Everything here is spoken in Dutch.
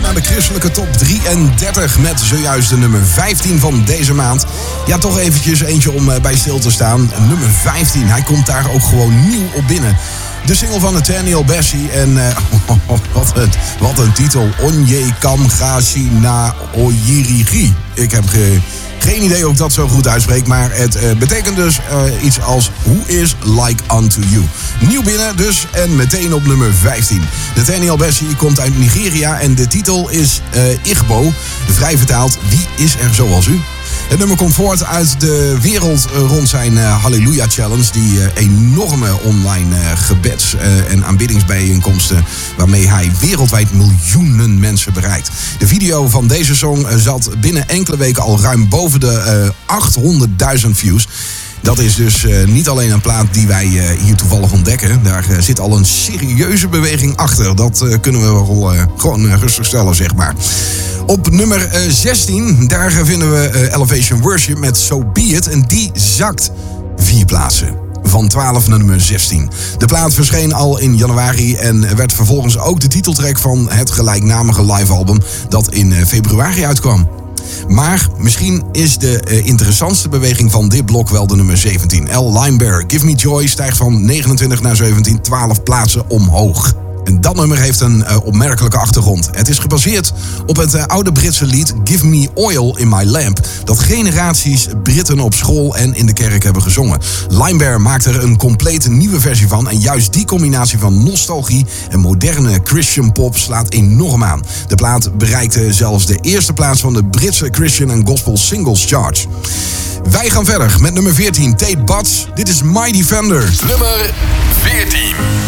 naar de christelijke top 33 met zojuist de nummer 15 van deze maand. Ja, toch eventjes eentje om bij stil te staan. Nummer 15, hij komt daar ook gewoon nieuw op binnen. De single van Nathaniel Bassey en wat een titel. Onye Kamgashi na Oyirigi. Ik heb geen idee of ik dat zo goed uitspreek, maar het betekent dus iets als Who is like unto you. Nieuw binnen dus en meteen op nummer 15. Nathaniel Bassey komt uit Nigeria en de titel is Igbo. Vrij vertaald, wie is er zoals u? Het nummer komt voort uit de wereld rond zijn Hallelujah Challenge. Die enorme online gebeds- en aanbiddingsbijeenkomsten waarmee hij wereldwijd miljoenen mensen bereikt. De video van deze song zat binnen enkele weken al ruim boven de 800.000 views. Dat is dus niet alleen een plaat die wij hier toevallig ontdekken. Daar zit al een serieuze beweging achter. Dat kunnen we wel gewoon rustig stellen, zeg maar. Op nummer 16, daar vinden we Elevation Worship met So Be It. En die zakt 4 plaatsen. Van 12 naar nummer 16. De plaat verscheen al in januari en werd vervolgens ook de titeltrack van het gelijknamige livealbum dat in februari uitkwam. Maar misschien is de interessantste beweging van dit blok wel de nummer 17. L. Limebear, Give Me Joy, stijgt van 29 naar 17, 12 plaatsen omhoog. En dat nummer heeft een opmerkelijke achtergrond. Het is gebaseerd op het oude Britse lied Give Me Oil in My Lamp, dat generaties Britten op school en in de kerk hebben gezongen. Limebear maakt er een complete nieuwe versie van en juist die combinatie van nostalgie en moderne Christian pop slaat enorm aan. De plaat bereikte zelfs de eerste plaats van de Britse Christian en Gospel Singles Chart. Wij gaan verder met nummer 14, Tate Butts. Dit is My Defender. Nummer 14.